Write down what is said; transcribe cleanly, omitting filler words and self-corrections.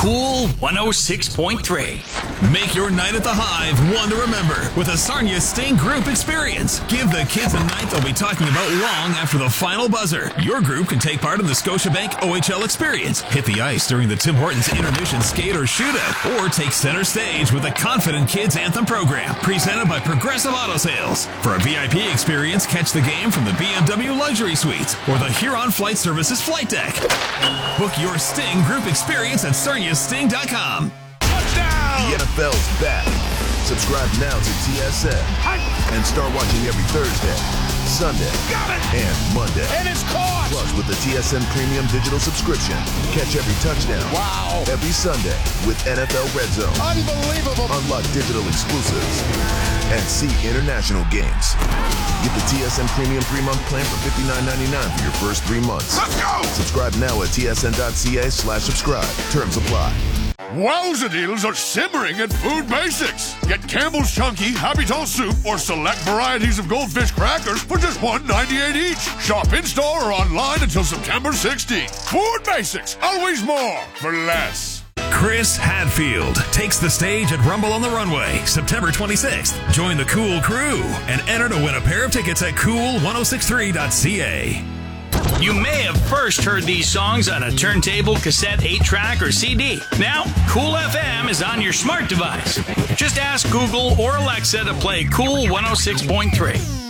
Cool 106.3. Make your night at the Hive one to remember with a Sarnia Sting group experience. Give the kids a night they'll be talking about long after the final buzzer. Your group can take part in the Scotiabank OHL experience, hit the ice during the Tim Hortons intermission skate or shootout, or take center stage with the Confident Kids Anthem program, presented by Progressive Auto Sales. For a VIP experience, catch the game from the BMW Luxury Suites or the Huron Flight Services flight deck. Book your Sting group experience at sarniasting.com. The NFL's back. Subscribe now to TSN and start watching every Thursday, Sunday, and Monday. And it's caught! Plus, with the TSN Premium Digital subscription, catch every touchdown. Wow! Every Sunday with NFL Red Zone. Unbelievable! Unlock digital exclusives and see international games. Get the TSN Premium 3-month plan for $59.99 for your first 3 months. Let's go! Subscribe now at tsn.ca/subscribe. Terms apply. Wowza deals are simmering at Food Basics. Get Campbell's Chunky, Happy Tall Soup, or select varieties of Goldfish crackers for just $1.98 each. Shop in-store or online until September 16th. Food Basics, always more for less. Chris Hadfield takes the stage at Rumble on the Runway, September 26th. Join the Cool Crew and enter to win a pair of tickets at cool1063.ca. You may have first heard these songs on a turntable, cassette, 8-track, or CD. Now, Cool FM is on your smart device. Just ask Google or Alexa to play Cool 106.3.